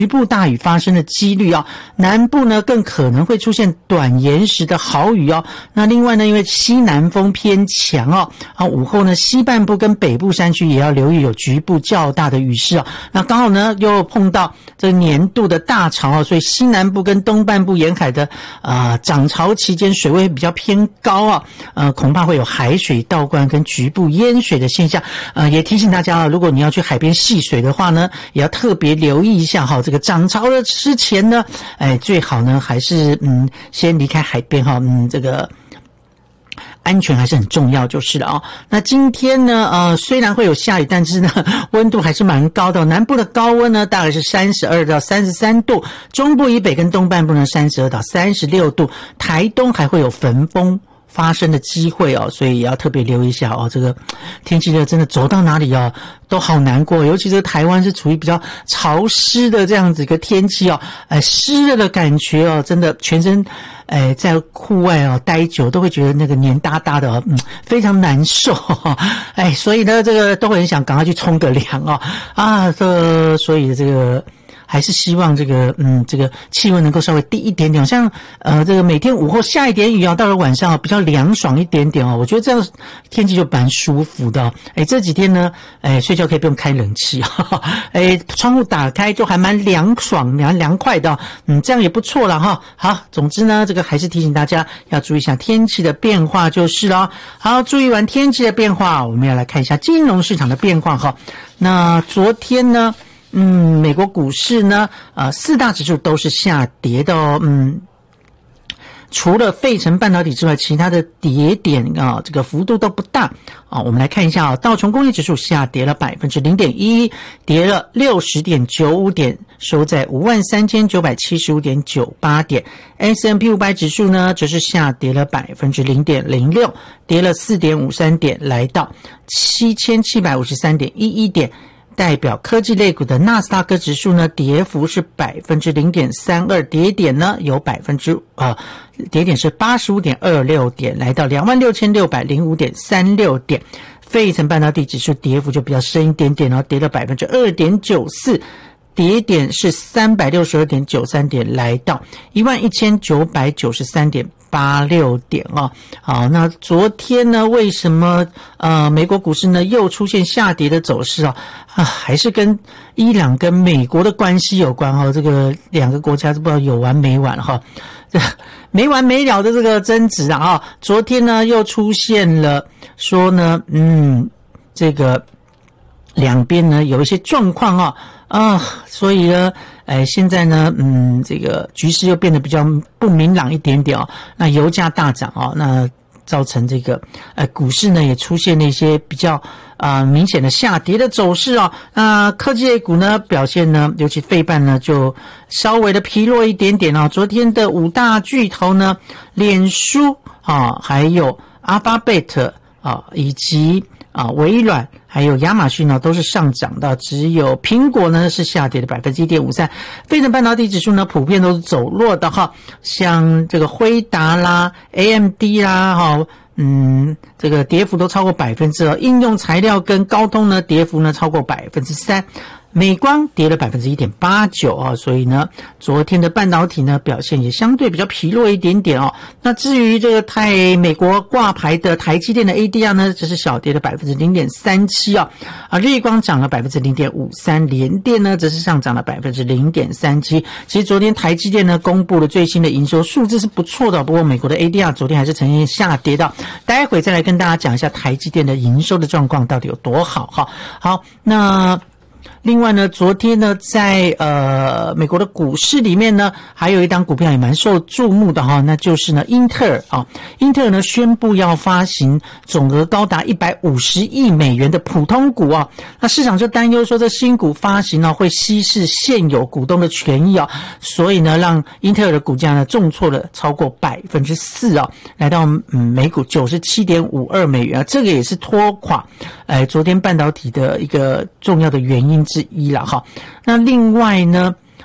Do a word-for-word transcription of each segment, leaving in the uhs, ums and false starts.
局部大雨发生的几率啊，南部呢更可能会出现短延时的豪雨哦。那另外呢，因为西南风偏强哦，啊午后呢西半部跟北部山区也要留意有局部较大的雨势哦。那刚好呢又碰到这年度的大潮哦，所以西南部跟东半部沿海的啊、呃、涨潮期间水位比较偏高啊，呃恐怕会有海水倒灌跟局部淹水的现象。呃也提醒大家啊，如果你要去海边戏水的话呢，也要特别留意一下哈。这个涨潮的之前呢，哎，最好呢还是嗯先离开海边哈，嗯，这个安全还是很重要就是了啊。那今天呢，呃，虽然会有下雨，但是呢，温度还是蛮高的。南部的高温呢，大概是三十二到三十三度，中部以北跟东半部呢，三十二到三十六度，台东还会有焚风发生的机会哦，所以也要特别留意一下哦。这个天气热真的走到哪里哦都好难过，尤其是台湾是处于比较潮湿的这样子一个天气哦，呃湿热的感觉哦，真的全身哎在户外哦待久都会觉得那个黏哒哒的哦，嗯非常难受哦。哎，所以呢这个都会很想赶快去冲个凉哦啊，这所以这个还是希望这个嗯这个气温能够稍微低一点点，像呃这个每天午后下一点雨啊，到了晚上比较凉爽一点点哦，我觉得这样天气就蛮舒服的哦。哎，这几天呢，哎睡觉可以不用开冷气哈，哎窗户打开就还蛮凉爽、蛮凉快的哦，嗯这样也不错了哈。好，总之呢，这个还是提醒大家要注意一下天气的变化就是了。好，注意完天气的变化，我们要来看一下金融市场的变化哈。那昨天呢？嗯，美国股市呢，呃，四大指数都是下跌的哦。嗯，除了费城半导体之外，其他的跌点啊，这个幅度都不大啊。我们来看一下啊，道琼工业指数下跌了百分之零点一，跌了六十点九五点，收在五万三千九百七十五点九八点。S and P 五百指数呢，则是下跌了百分之零点零六，跌了四点五三点，来到七千七百五十三点一一点。代表科技类股的纳斯达克指数呢，跌幅是百分之零点三二，跌点呢有百分之呃，跌点是八十五点二六点，来到两万六千六百零五点三六点。费城半导体指数跌幅就比较深一点点哦，跌了百分之二点九四。跌点是三百六十二点九三点，来到一万一千九百九十三点八六点哦。好，那昨天呢，为什么呃美国股市呢又出现下跌的走势哦？啊，还是跟伊朗跟美国的关系有关哦。这个两个国家不知道有完没完哈，这没完没了的这个争执啊、哦。昨天呢又出现了说呢，嗯，这个两边呢有一些状况啊、哦。啊，所以呢，哎，现在呢，嗯，这个局势又变得比较不明朗一点点哦。那油价大涨哦，那造成这个呃股市呢也出现了一些比较啊、呃、明显的下跌的走势哦。那科技类股呢表现呢，尤其费半呢就稍微的疲弱一点点哦。昨天的五大巨头呢，脸书啊，还有 Alphabet 啊，以及啊微软。还有亚马逊呢都是上涨的，只有苹果呢是下跌的 百分之一点五三。费城半导体指数呢普遍都是走弱的哈，像这个辉达啦、A M D 啦哈，嗯，这个跌幅都超过百分之二。应用材料跟高通呢跌幅呢超过百分之三。美光跌了 百分之一点八九 啊，所以呢，昨天的半导体呢表现也相对比较疲弱一点点哦。那至于这个台美国挂牌的台积电的 A D R 呢，只是小跌了 百分之零点三七 啊，啊，日光涨了 百分之零点五三， 联电呢则是上涨了 百分之零点三七。其实昨天台积电呢公布了最新的营收数字是不错的，不过美国的 A D R 昨天还是呈现下跌的。待会再来跟大家讲一下台积电的营收的状况到底有多好哈。好，那另外呢，昨天呢，在呃美国的股市里面呢，还有一档股票也蛮受注目的哈，那就是呢英特尔啊，英特尔呢宣布要发行总额高达一百五十亿美元的普通股啊，那市场就担忧说这新股发行呢会稀释现有股东的权益啊，所以呢让英特尔的股价呢重挫了超过百分之四啊，来到嗯每股 九十七点五二美元啊，这个也是拖垮哎昨天半导体的一个重要的原因之一了哈。那另外呢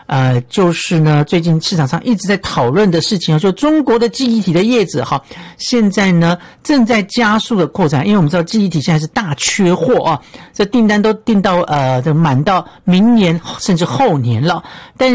呃，就是呢，最近市场上一直在讨论的事情啊，就中国的记忆体的业者哈，现在呢正在加速的扩展，因为我们知道记忆体现在是大缺货啊，这订单都订到呃，满到明年甚至后年了，但